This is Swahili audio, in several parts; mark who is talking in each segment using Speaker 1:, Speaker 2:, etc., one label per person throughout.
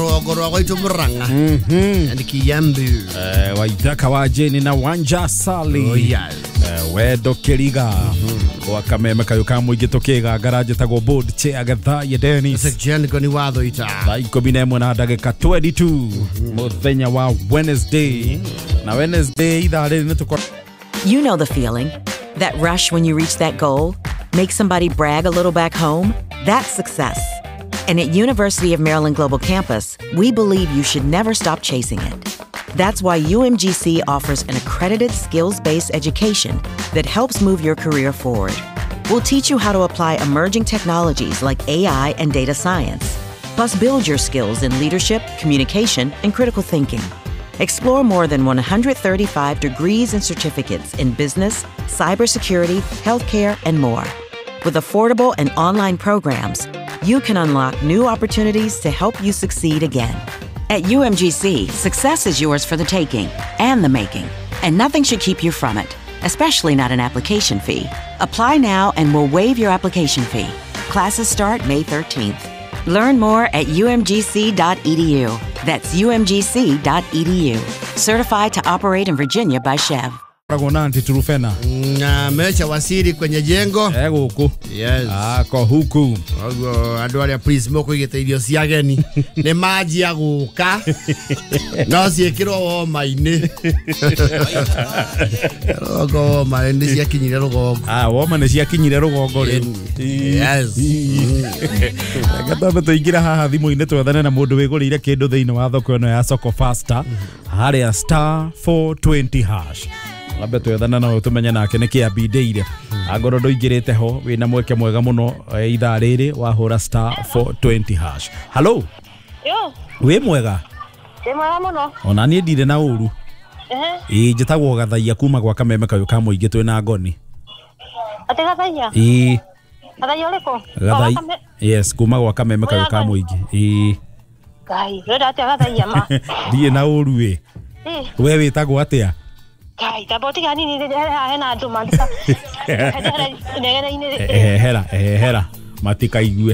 Speaker 1: Ogoro waitu Muranga. And Kiyambu.
Speaker 2: Waithaka wa Jeni na Wanja Sali.
Speaker 1: Oh yes.
Speaker 2: Wedo Keriga. Wakameme kayuka mwige tokega garaje tago board che agatha ya Dennis.
Speaker 1: Sekjen goni wado ita.
Speaker 2: Daiko binemo na dageka 22. Muthenya wa Wednesday. Na Wednesday idare ni tuko.
Speaker 3: You know the feeling. That rush when you reach that goal. Make somebody brag a little back home. That's success. And at University of Maryland Global Campus, we believe you should never stop chasing it. That's why UMGC offers an accredited skills-based education that helps move your career forward. We'll teach you how to apply emerging technologies like AI and data science, plus build your skills in leadership, communication, and critical thinking. Explore more than 135 degrees and certificates in business, cybersecurity, healthcare, and more. With affordable and online programs, you can unlock new opportunities to help you succeed again. At UMGC, success is yours for the taking and the making, and nothing should keep you from it, especially not an application fee. Apply now and we'll waive your application fee. Classes start May 13th. Learn more at umgc.edu. That's umgc.edu. Certified to operate in Virginia by Chev.
Speaker 2: Ragonanti turufena.
Speaker 1: Mecha wasiri kwenye jengo.
Speaker 2: Huku.
Speaker 1: Yes.
Speaker 2: Ko huku.
Speaker 1: Andu aria please moko igiteirio cia geni. Ni maji ya guka. No ciekirwo maini. Rogo maini cia kinyire rugongo.
Speaker 2: Woma ni cia kinyire rugongo ri.
Speaker 1: Yes.
Speaker 2: Gatabe tuingira haha thimu-ini twethane na mundu wigurire kindu thiini wa thoko ino ya Soko Faster. Haria *420#. Labe twethana na utumenya nake ni kiambindeire agoro ndoingirite ho wina mweke mwega muno ithaa riri wahura *420#. Hello.
Speaker 4: Yo.
Speaker 2: We mwega?
Speaker 4: Mwega muno.
Speaker 2: Ona nie ndire na uru. Njitagwo Gathaia kuma gwa Kameme kayuka muingi twina ngoni.
Speaker 4: Ati Gathaia? Gathaia uriko?
Speaker 2: Yes, kuma gwa Kameme kayuka muingi.
Speaker 4: Kai, wenda ati Gathaia ma.
Speaker 2: Ndie na uru we. We witagwo atia?
Speaker 4: Kai, taboti gani ni hena andu mandika.
Speaker 2: Hera matika igue.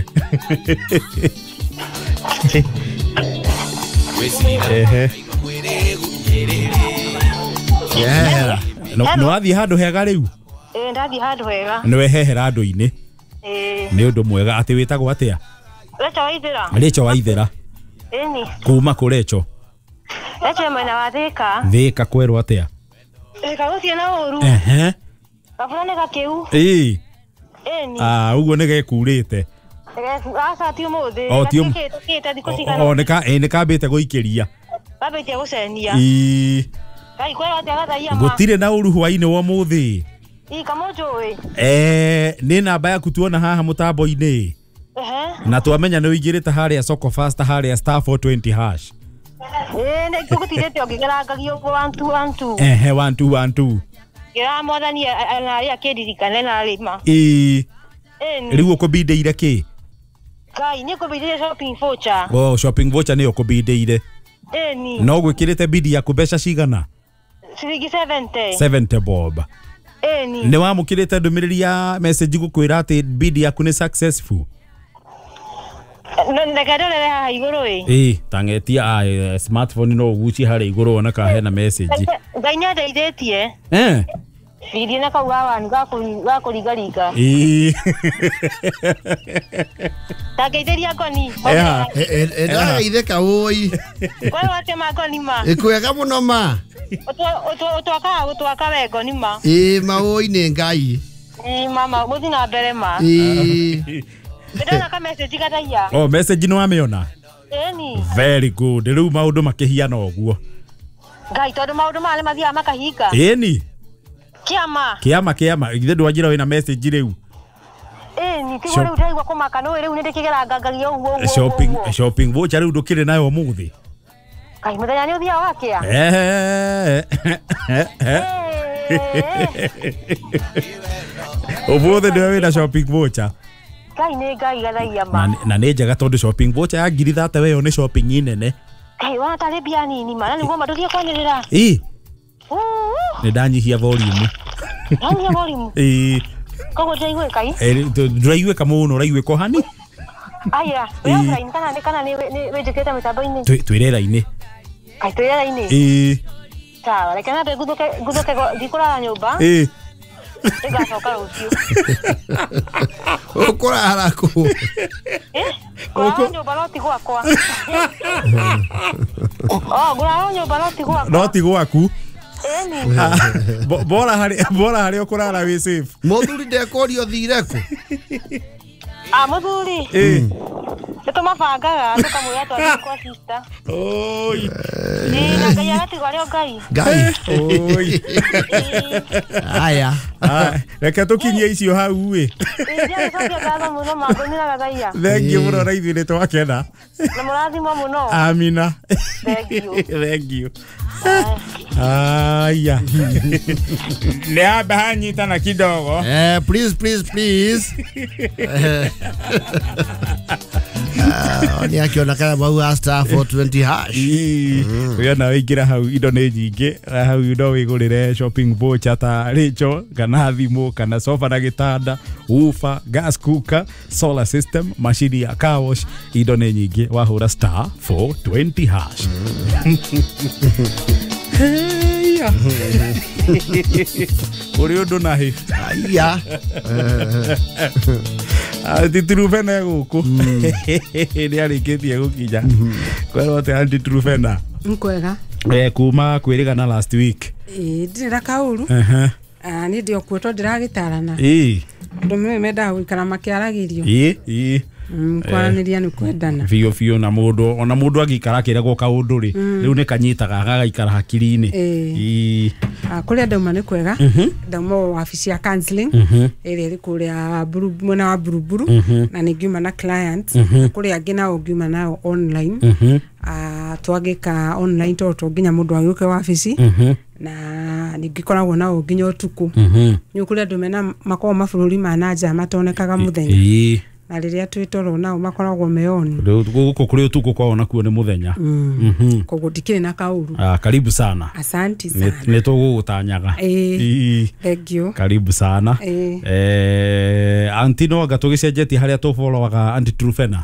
Speaker 2: No athi handu hega riu.
Speaker 4: Ndathi handu hega.
Speaker 2: No wehehera andu-ini. Ni undu mwega ati witagwo atia?
Speaker 4: Lecho Waithera.
Speaker 2: Lecho Waithera. Kuma kurecho.
Speaker 4: Lecho mwena wa Thika.
Speaker 2: Thika kwerwo atia?
Speaker 4: Kaguthie na uru. Kabulane gakiu. Uguo
Speaker 2: ni gekurite.
Speaker 4: Asa ti umuthi. Tikite thikũ cigana.
Speaker 2: Ni kambite guikiria.
Speaker 4: Kambite gucenia. Kai kwera atia Gathaia ma.
Speaker 2: Gutire na uru hwaini wa muthi.
Speaker 4: Kamonjui.
Speaker 2: Ni namba yaku tuona haha mutambo-ini. Na twamenya ni uigirite haria Soko Faster haria *420#.
Speaker 4: Ne kugutirete ogigarangagio 1212.
Speaker 2: 1212.
Speaker 4: Gira mwathani ya kiririkane na rima.
Speaker 2: Riu ukubindeire ki?
Speaker 4: Kai ni kubindeire shopping voucher.
Speaker 2: Shopping voucher ni ukubindeire. No gwikirite bidi ya kubesha cigana?
Speaker 4: Ciringi 70.
Speaker 2: 70 bob. Ni wamukirite ndumiriri ya message gukwira ati bidi yaku ni successful.
Speaker 4: Ndakadole ha iguru
Speaker 2: tangetia smartphone no guci hari iguru ona ka hena message.
Speaker 4: Ngainya ndeithetie. Bidi na kauga wanu gakurigarika. Tageiteria ngoni.
Speaker 1: Itheka oi.
Speaker 4: Kwa wate magoni ma.
Speaker 1: Ikwega muno ma.
Speaker 4: Utwaka wego ni ma.
Speaker 1: Maoi ni ngai.
Speaker 4: Mama muthi na mbere ma. Ndona ka message Gathaia.
Speaker 2: Message no ameona. Very good. Riu maundu makihiana oguo.
Speaker 4: Ngai tondu maundu male mathia makahinga.
Speaker 1: Kiama.
Speaker 2: Ithe ndwanjira wina message riu.
Speaker 4: Tigo riu ndaigua kumaka no riu nindikigerangagagia uguo.
Speaker 2: Shopping voucher riu ndukire nayo muthi.
Speaker 4: Kai muthenya ni uthia wakia.
Speaker 2: Umuthi ndiwe wina shopping voucher.
Speaker 4: Kai ni ngai Gathaia ma.
Speaker 2: Na ni njega tondu shopping voucher ya ngiri 30 we ni shopping inene.
Speaker 4: Kai wana tare bia nini ma na niguo maduthie kwanirira.
Speaker 2: Ni ndanyihia volume.
Speaker 4: Ndanyihia volume. Kogo ndaigue kai.
Speaker 2: Ndaigue kama uno uraigue ko hani.
Speaker 4: Aya, wewe line kana ni wejeketa mitambo-ini.
Speaker 2: Twirera-ini.
Speaker 4: Ai twirera-ini. Sawa, rekana be gudoke dikora nyumba. Igacoka rucio.
Speaker 1: Ukora harako.
Speaker 4: Kwa nyumba no ti gwakwa. Gura nyumba no ti gwakwa.
Speaker 2: No ti gwaku. Bora hari ukurara wi safe.
Speaker 1: Muthuri ndekorio thire ku.
Speaker 4: Muthuri. Tumabangaga tukamwira twathiĩ kwa sister.
Speaker 2: Oi.
Speaker 4: Na Ngai agatigwo arĩ o Ngai.
Speaker 1: Ngai. Oi. Aya.
Speaker 2: Reke tukinyie icio hau wi.
Speaker 4: Nĩnjokia ngatho mũno mangũnĩraga Thaia.
Speaker 2: Thengiũ mũno na ithuĩ nĩtwakena.
Speaker 4: Na mũrathimwo mũno.
Speaker 2: Amina.
Speaker 4: Thank you.
Speaker 2: Aya. Neaba hanyitana kidogo.
Speaker 1: Please. Ni akiona kana mau star 420 hash.
Speaker 2: Uya na wingira hau indo nĩ nyingĩ. Hau no wĩgũrĩre shopping voucher ta Rachel kana thimũ kana sofa na gĩtanda, woofer, gas cooker, solar system, machine ya car wash. Indo nĩ nyingĩ wahũra star 420 hash. Heya. Uri undu nahi.
Speaker 1: Aya.
Speaker 2: Anti-Trufena guku. Ni arikitie gukinya. Kwero te Anti-Trufena.
Speaker 5: Nkwega.
Speaker 2: Kuma kwirigana last week.
Speaker 5: Ndira kauru. Ni ndio kwetwo ndiragitarana. Ndume menda gwikara makiaragirio. Kwaraniria ni kwendana.
Speaker 2: Fio na mundu ona mundu agikara kirego kaundu ri riu ni kanyitaga gagaikara hakiri-ini.
Speaker 5: Kuria ndauma ni kwega. Ndauma wabici ya counseling iri ri kuria mwena wa Buruburu na ningiuma na clients kuria ngina ungiuma nao online. Twagika online to nginya mundu agiuke wabici na ningikoragwo nao nginya utuku. Ni kuria ndumena makoo mabũrũri ma nanja matonekaga muthenya. Na riria twitoro nao makoragwo meoni.
Speaker 2: Guko kuri utuko kwao nakuo ni muthenya.
Speaker 5: Koguo ndikire na kauru.
Speaker 2: Karibu sana.
Speaker 5: Asante sana.
Speaker 2: Ni tugugutanyaga.
Speaker 5: Thank you.
Speaker 2: Karibu sana. Anti no gatugicenjetie haria tu followaga Anti-Trufena.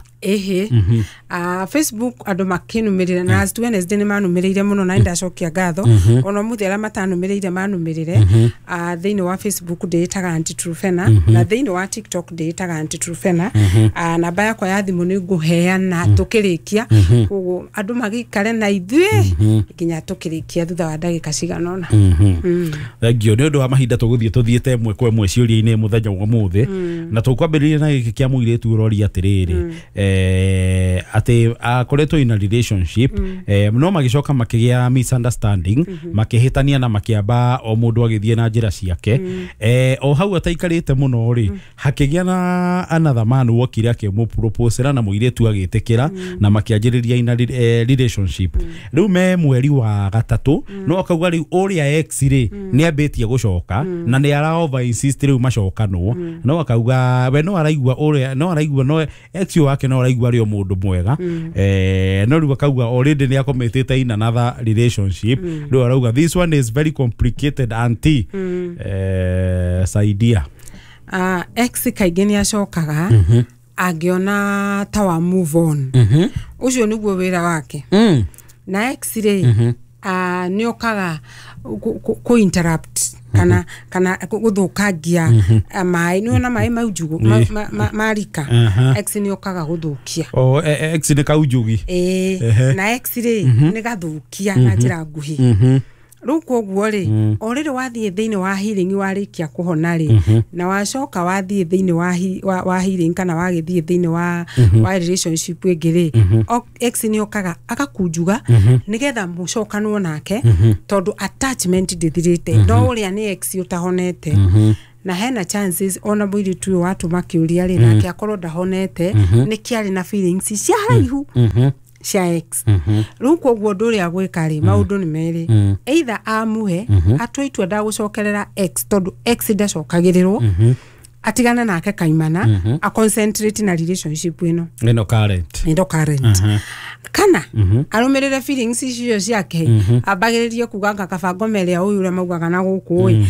Speaker 5: Facebook andu makinumirira na last Wednesday ni manumirire muno na ndacokia ngatho. Ona muthi ara matanumirire manumirire. Thiini wa Facebook nditaga Anti-Trufena na thiini wa TikTok nditaga Anti-Trufena. Namba yakwa ya thimu ni nguheana tukirikia. Koguo andu magikare na ithuĩ nginya tukirikia thutha wa ndagika ciganona.
Speaker 2: Thengio ni undu wa mahinda tuthiete mwe kwa mwe ciuria-ini muthenya wa muthi na tukwambiriria na giki kia muiretu urori atiriri ati akoretwo in a relationship no magicoka makigia misunderstanding makihitania na makiamba o mundu agithie na njira ciake o hau ataikarite muno ri hakigia na another man wokire akimu propose na muiretu agitikira na makianjiriria in a relationship riu me mweri wa gatatu no akauga riu uria ex ri ni ambitie gucoka na ni ara over insist riu macokanwo no akauga we no araigua uria no araigua no ex wake no araigua rio mundu mwega no riu akauga already ni akometete in another relationship riu arauga this one is very complicated auntie saidia
Speaker 5: ex kaingĩ ni acokaga angiona ta wa move on ucio niguo wira wake na ex ri ni okaga ku interrupt kana guthukangia mai ni ona mai maujugo marika ex ni okaga guthukia
Speaker 2: ex ni kaujugi
Speaker 5: na ex ri ni gathukia na njira nguhi ruko guo ri orire wathie thiini wa healing warikia kuhona ri na wacoka wathie thiini wa healing kana wagithie thiini wa relationship ingiri ex ni okaga akakunjuga nigetha mucokanwo nake tondu attachment ndithirite no uria ni ex utahonete na hena chances ona mwiri tu watu makiuria ri nake akorwo ndahonete ni kiari na feelings cia haraihu cia ex ruko guo nduri agwika ri maundu ni meri either amuhe atwitua ndagucokerera ex tondu ex ndacokagirirwo atigana nake kaimana a concentrate na relationship ino current kana arumirire feelings icio ciake abagiririe kuganga kabango meria uyu ure maugaga na guku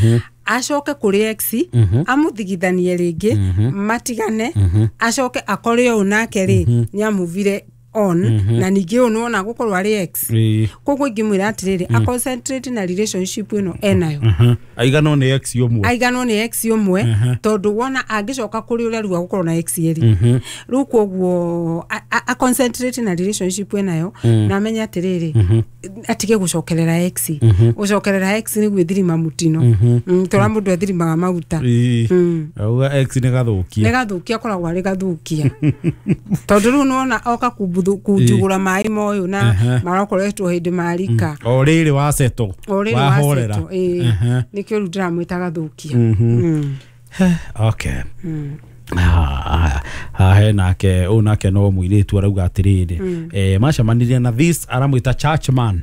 Speaker 5: acoke kuri ex amuthigithanie ringi matigane acoke akore o nake ri ni amuvire on na ningi unaona gukorwo ari ex koguo ingimwira atiriri a concentrate na relationship ino enayo
Speaker 2: aigano ni ex yomwe tondu wona angicoka kuri uria ruwa gukorwo na ex eri ru koguo a concentrate na relationship enayo na menya atiriri atige gucokerera ex gucokerera ex ni gwithirima mutino tora mundu athirimaga maguta auga ex ni gathukia
Speaker 5: koragwo ari gathukia tondu ru nona oka kujugura mai moyo na marakoretwo hindi marika
Speaker 2: oriri wa seto wa horera
Speaker 5: nikyo rudira mwita gathukia
Speaker 2: okay nake unake no muiritu arauga atiriri macamanirie na this aramwita churchman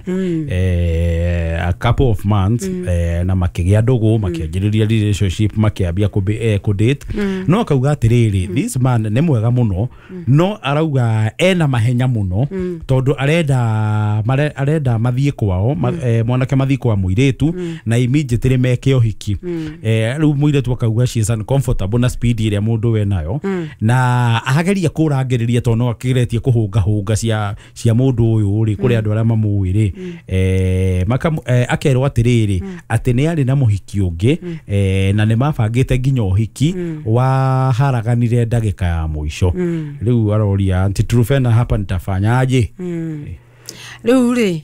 Speaker 2: a couple of months na makigia ndugu makianjiriria relationship makiambia ku date no akauga atiriri this man ne mwega muno no arauga ena mahenya muno tondu arenda mathie kwao mwanake mathie kwa muiritu na immediately meke ohiki riu muiritu akauga she is uncomfortable na speed iria mundu we nayo na ahageria kurangiriria tono akiretie kuhunga cia mundu uyu ri kuri andu aria mamuiri akerwo atiriri ati ni ari na muhiki ungi na ni mabangite nginya uhiki wa haraganire ndagika ya muico riu aroria anti Trufena hapa nitafanyaje
Speaker 5: riu ri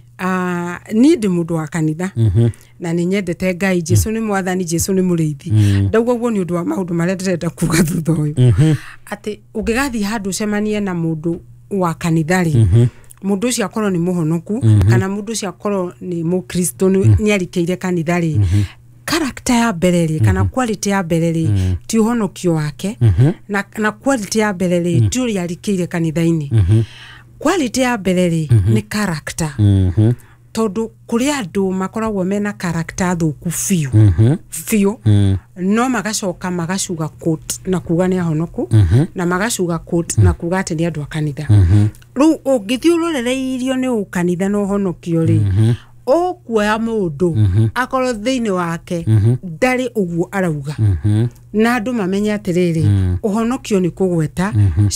Speaker 5: ni ndi mundu wa kanitha na ni nyendete Ngai Jesu ni mwathani Jesu ni muriithi ndauga guo ni undu wa maundu maria ndirenda kuga thutha uyu ati ungigathi handu cemanie na mundu wa kanitha ri mundu ucio akorwo ni muhonoku kana mundu ucio akorwo ni mukristo ni arikeire kanitha ri character ya bereri kana quality ya bereri ti uhonokio wake na quality ya bereri ti uri arikeire kanitha-ini quality ya bereri ni character tondu kuri andu makoragwo mena character thuku fiu no magacoka magacuga quote na kuga ni ahonoku na magacuga quote na kuga ati ni andu akanitha ru ungithiurorereirio ni ukanitha no honokio ri o kuoya mundu akorwo thiini wake ndari uguo arauga na andu mamenye atiriri uhonokio ni kugweta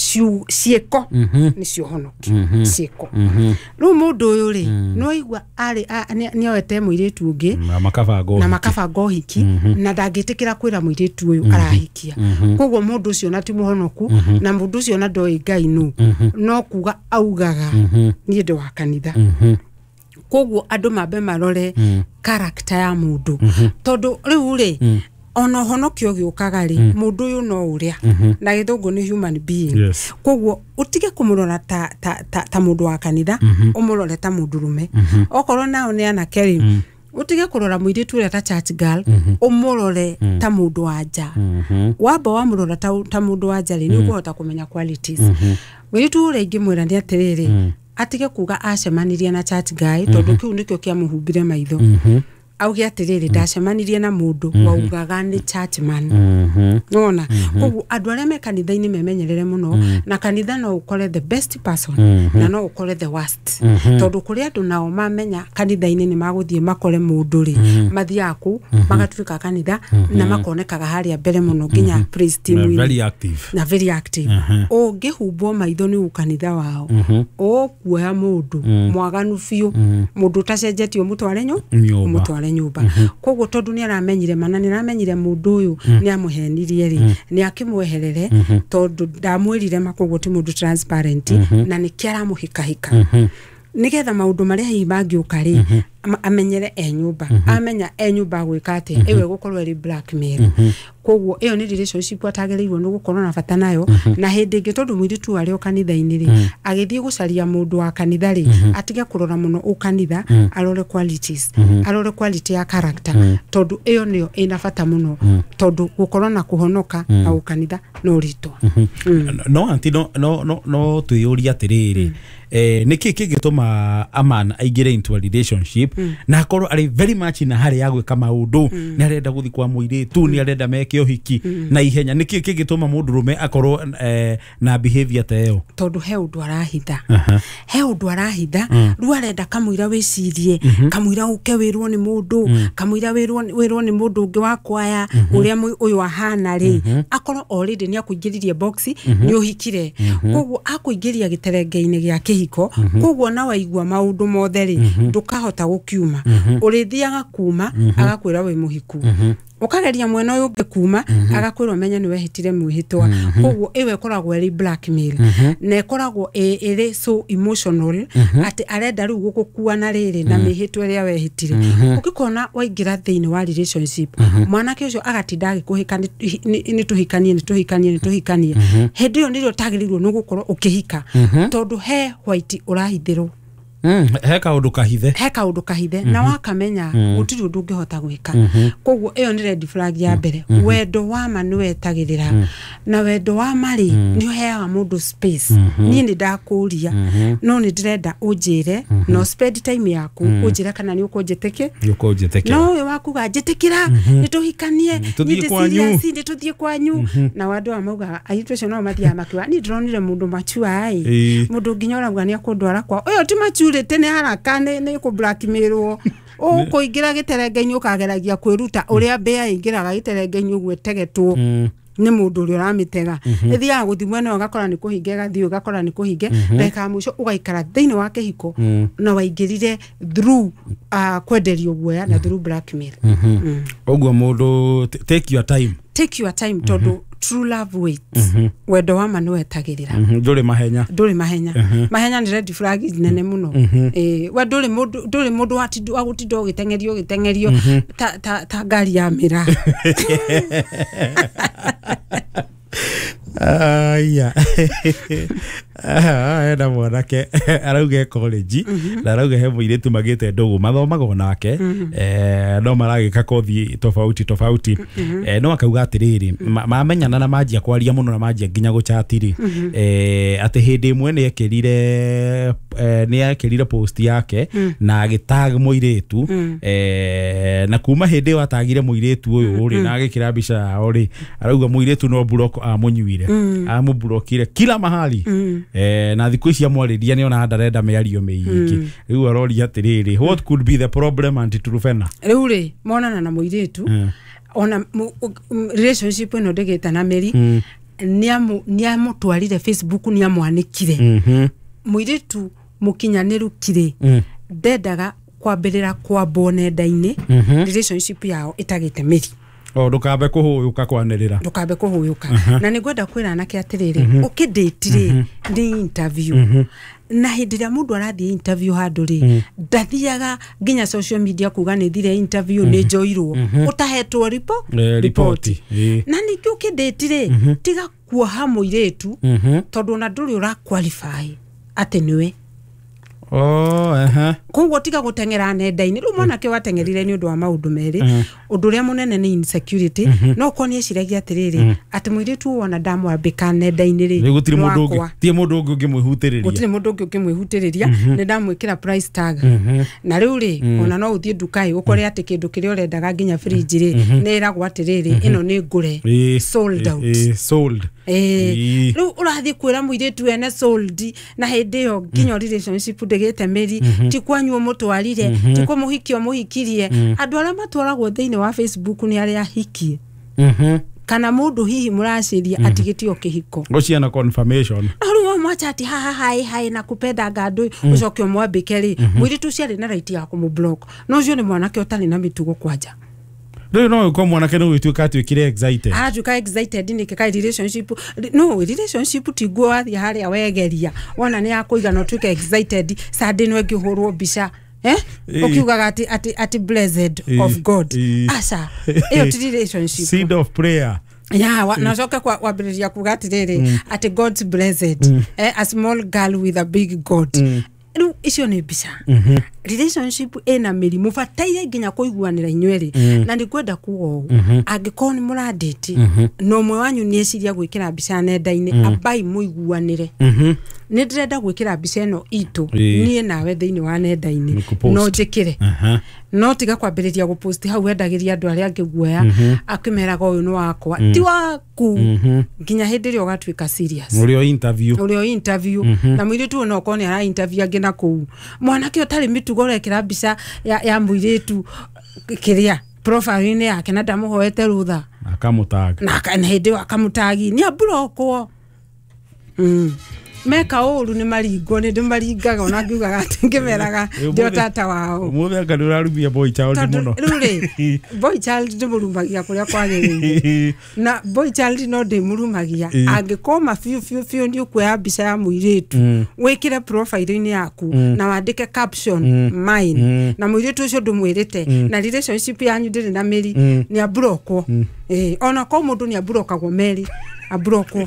Speaker 5: cieko ni cio honokio cieko ru mundu uyu ri no igwa ari ni oete muiritu ungi na makabango hiki na ndagitikira kwira muiritu uyu arahikia koguo mundu ucio na ti muhonoku na mundu ucio na ndoi Ngai no kuga augaga ni ndu wa kanitha koguo andu mabe marore character ya mundu tondu riu ri ono honokio giukaga ri mundu uyu no uria na githungu ni human being koguo utige kumurora ta mundu wa kanitha umurore ta mundu rume okorwo nao ni ana keri utige kurora muiritu uria ta church girl umurore ta mundu wa nja wamba wa murora ta mundu wa nja ri ni ukuhota kumenya qualities muiritu uria ingimwira ndi atiriri atige kuga acemanirie na church guy tondu kiu nikyo kia muhumbire maitho auge atiriri ndacemanirie na mundu waugaga ni church man nona koguo andu aria me kanitha-ini memenyerere muno na kanitha no ukore the best person na no ukore the worst tondu kuri andu nao mamenya kanitha-ini ni maguthie makore mundu ri mathiaku magatuika kanitha na makonekaga haria mbere muno nginya praise team na very active ungihumbo maitho ni ukanitha wao kuoya mundu mwaganu fiu mundu tacenjetio mutware nyumba koguo tondu ni aramenyire mana ni aramenyire mundu uyu ni amuhenirie ri ni akimweherere tondu ndamwirire makoguo ti mundu transparent na ni kiara muhika nigetha maundu maria hi bangiuka ri amenyere enyumba amenya enyumba gwikate ewe gukorwo ri blackmail koguo iyo ni relationship atagereirwo ni gukorwo na bata nayo na hindi ingi tondu mwiritu ari o kanitha-ini ri agithie gucaria mundu wa kanitha ri atige kurora muno ukanitha arore qualities arore quality ya character tondu iyo niyo ina bata muno tondu gukorwo na kuhonoka na ukanitha no rito
Speaker 2: no anti no tuyuria atiriri niki kigituma a man aigire into a relationship relationship na akorwo ari very much na hari ya gwika maundu ni arenda guthi kwa muiritu ni arenda meke uhiki na ihenya niki kigituma mundu rume akorwo na behavior ta iyo
Speaker 5: tondu he undu arahitha he undu arahitha ru arenda kamwira wicirie kamwira uke wirwo ni mundu kamwira wirwo ni mundu ungi wa kwaya uria uyu ahana ri akorwo already ni akuingiririe box ni uhikire koguo akuingiria giterengeini gia kihiko koguo na waigua maundu mothe ri ndukahota gukiuma urithiaga kuma agakwira we muhiku ukageria mwena uyu ngekuma agakwirwo menye ni wehitire mwihitwa koguo iwe koragwo eri blackmail na koragwo eri so emotional ati arenda riu gukukua na riri na mihitwa ria wehitire ukikona waingira thiini wa relationship mwana kiucio agatinda agikuhika ni tuhikanie hindi yo nirio tagirirwo no gukorwo ukihika tondu he white urahithirwo
Speaker 2: heka undu kahithe
Speaker 5: na wakamenya gutiri undu ngihota gwika koguo iyo ni red flag ya mbere wendo wa manu wetagirira na wendo wa mari ni uheaga mundu space ni ndakuria no ni ndirenda unjire no spend time yaku unjire kana ni ukunjiteke no we wakuga njitikira nituhikanie ni tuthie kwanyu na wandu amauga aitwe no mathia makiwa ni ndronire mundu machua mundu nginyora bwani akundwara kwa uyo ti machu tene haraka ni ku blackmailwo ukuingira giterengeini ukageragia kwiruta uria mbea ingiraga giterengeini ugwetegetwo ni mundu uri uramitega ithia guthimwe no gakora ni kuhinge gathio gakora ni kuhinge beka mwisho ugaikara thiini wa kihiko na waingirire through kwenderio guoya na through blackmail
Speaker 2: oguo mundu take your time
Speaker 5: tondu true love waits wendo wa manu wetagirira
Speaker 2: nduri mahenya
Speaker 5: mahenya ni red flag nene muno wa nduri mundu agutindo gitengerio ta ngari ya mira
Speaker 2: aya ena mwanake arauga college na arauga he muiritu magite ndugu mathomaga nake no maragika kothi tofauti no akauga atiriri mamenyana na majia kwaria muno na majia nginya guchatiri ati hindi imwe ni akirire post yake na agitag muiritu na kuma hindi watagire muiritu uyu uri na agikira bica yao ri arauga muiritu no block amunyuire amublokire kila mahali na thiku cia mwariria ni ona ndarenda meario meiki riu arori atiriri what could be the problem anti-Trufena
Speaker 5: riu ri monana na muiritu ona relationship ino ndegeta na Meri niamu twarire Facebook niamwanikire muiritu mukinyaniru kire ndendaga kwambirira kwa bonenda-ini relationship yao itagite Meri
Speaker 2: ndukambe kuhuyuka kwanirira
Speaker 5: na nigwenda kwira anake atiriri ukidetire ni interview na hindira mundu arathie interview handu ri ndathiaga nginya social media kuga ni thire interview ni njoirwo utahetwo report na nikyo ukidetire tiga kuoha muiritu tondu na nduri ura qualify ati niwe koguo tiga gutengera nenda-ini riu mwanake watengerire ni undu wa maundu meri undu ria munene ni insecurity no koni eciragia atiriri ati muiritu wona ndamwambika nenda-ini ri
Speaker 2: gutiri mundu ungi
Speaker 5: ukimwihutiriria ni ndamwikira price tag na riu ri ona no uthie ndukai ukore ati kindu kiria urendaga nginya fridge ri ni iragwa atiriri ino ni ngure sold out riu urathie kwira muiritu ene sold na hindi yo nginya relationship ndegete Meri ti kwanyu mutwarire ti ko muhikio muhikirie andu aria matwaragwo thiini wa Facebook ni aria hikie kana mundu hihi muraciria atigitio kihiko
Speaker 2: gociana confirmation
Speaker 5: aruwa mwachati hai na kupenda gandu ucokio mwambike ri mwiritu ciari na right ya kumublock no cio ni mwanake utari na mitugo kwanja
Speaker 2: Riu no ko mwanake no wituka atwikire excited
Speaker 5: ajuka excited ni kaka relationship no relationship tiguo wathi haria wegeria wona ni akuiga no twike excited sade no ngihurwo bica ukiugaga ati blessed of God asa iyo relationship
Speaker 2: seed of prayer
Speaker 5: na soka kwa wabiriria kugatiriri ati God's blessed a small girl with a big God icio ni bica relationship ena mirimu bataire nginya kuiguanira inyueri na ni kwenda kuo angikoo ni muradate no mwe wanyu ni esiria gwikira mbica nenda-ini abai muiguanire ni ndirenda gwikira mbica eno itu nie nawe thiini wa nenda-ini no njikire no tiga kwambiriria gupost hau endagiria andu aria angiguoya akimeraga uyu ni wakwa ti waku nginya hindi rio gatwika serious
Speaker 2: urio interview na mwiritu no kone ara interview agina ku mwanake utari mitugo rekira mbica ya mwiritu kiria profile ni yake na ndamuhoete rutha akamutaga na kana hindi akamutagi ni aburoko meka uru ni maringo ni ndimaringaga ona ngiugaga atingimeraga ndio tata wao muthe ngadura rubia boy child muno rure boy child ndimurumagia kuria kwagiriire na boy child no ndimurumagia angikoma fiu ndi ukwa mbica ya muiritu wikire profile ni yaku na wandike caption mine na muiritu ucio ndumwirite na relationship yanyu ndiri na meri ni aburoko ona ko mundu ni aburokagwo meri aburoko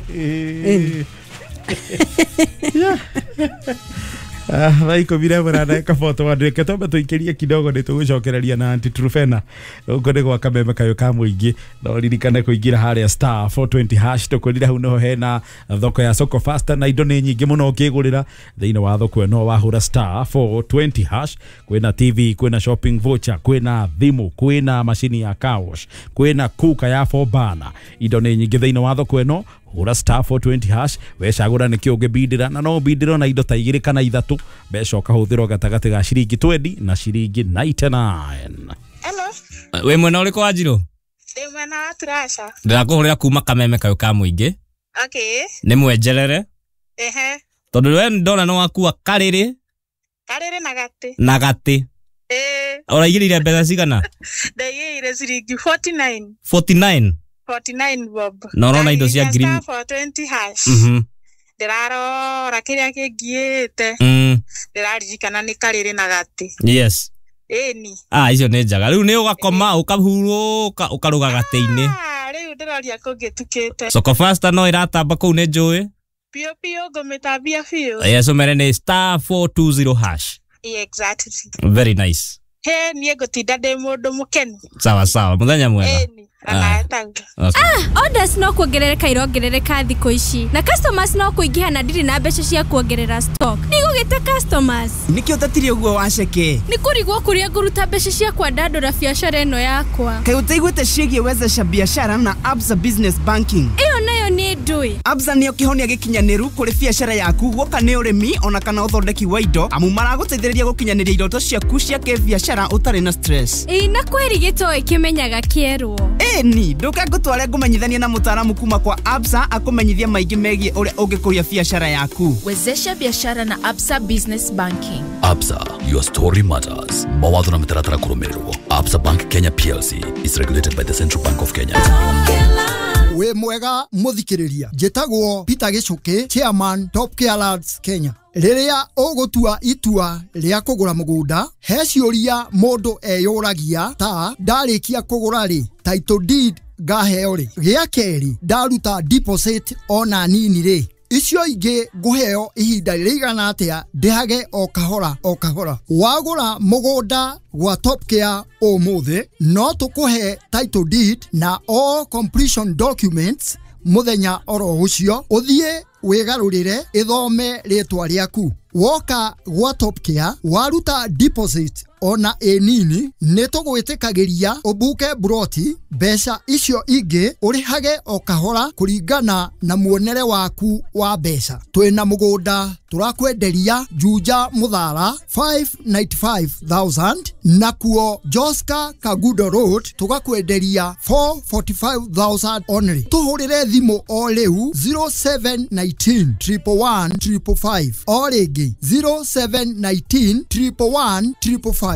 Speaker 2: Vaiko vile mwana eka foto wa ndeke tombe tuikirie kidogo nitugucokereria na Aunty Trufena uko ni gwa kameme kayo ka muingi no ririkane kuingira haria star 420 hash tukurira hu no hena thoko ya Soko Fasta na indo ni nyingi muno ukigurira thiini wa thoko no wahura star 420 hash kwina TV kwina shopping voucher kwina thimu kwina mashini ya kawash kwina kuka ya fobana indo ni nyingi thiini wa thoko no hura star 420 hash wecagura ni kio ngebindira na no bindiro na indo ta igiri kana ithatu becoka huthiro gatagati ga ciringi 20 na ciringi 99.
Speaker 6: Hello we mwena uriko Wanjiru
Speaker 4: Ndi mwena wa Turasha
Speaker 6: ndirakuhurira kuma kameme kayo ka muingi ni mwenjerere tondu we ndona no wakua kariri na gati uraigirire mbeca cigana
Speaker 4: ndaigire ciringi 49 bob
Speaker 6: no rona indo cia green
Speaker 4: 420 hash ndirarora kiria kingiite ndiraririkana ni kariri na gati
Speaker 6: yes
Speaker 4: ni
Speaker 6: icio ni njaga riu ni ugakoma ukahuruka ukaruga gati-ini
Speaker 4: riu ndiroria kungitukite
Speaker 6: Soko Fasta no iratamba kuu ni njui
Speaker 4: pio gometambia fio
Speaker 6: yes umere ni star 420 hash
Speaker 4: exactly
Speaker 6: very nice
Speaker 4: nie gutinda ndi mundu mukenu
Speaker 6: sawa muthenya mwega
Speaker 7: orders no kuongerereka irongerereka thiko ici na customers no kuingiha na ndiri na mbeca cia kuongerera stock nigugite customers
Speaker 8: nikio tatiri uguo waceke
Speaker 7: ni kurigwo kuria nguruta mbeca cia kwandandura biacara eno yakwa
Speaker 8: kai utaigwete cigie wezesha biashara na Absa Business Banking
Speaker 7: iyo nayo ni ndui
Speaker 8: Absa nio kihonia gikinyaniru kuri biashara yaku goka ni urimi ona kana uthondeki wa indo amu maraguteithĩrĩria gukinyaniria iroto ciaku cia biashara utari na stress
Speaker 7: na kweri gito ikimenyaga kierwo
Speaker 8: ni nduka ngutware ngumenyithania na mutaaramu kuma kwa Absa akumenyithia maingi megie uria ungikuria biashara yaku
Speaker 9: wezesha biashara na Absa Business Banking.
Speaker 10: Absa, your story matters. Mawatho na mitaratara kurumirwo. Absa Bank Kenya PLC is regulated by the Central Bank of Kenya.
Speaker 11: We mwega muthikiriria njitagwo Peter Gichuki, chairman Top Care Lads Kenya. Riria ugutua itua ria kugura mugunda he ciuria mundu eyuragia ta ndarikia kugura ri title deed ngaheo ri gia keri ndaruta deposit ona nini ri icio ingi nguheo ihinda rigana atia ndihage o kahora wagura mugunda gwa Top Care umuthi no tukuhe title deed na all completion documents muthenya oro ucio uthie wigarurire ithome ritwa riaku woka gwa Top Care waruta deposit ona enini nitugwitikagiria ubuke broti mbeca icio ingi urihage o kahora kuringana na muonere waku wa mbeca twina mugunda turakwenderia Juja Muthara 595,000 na kuo Joska Kagudo Road tugakwenderia 445,000 only tuhurire thimu o riu 0719 111 555 o ringi 0719 111 555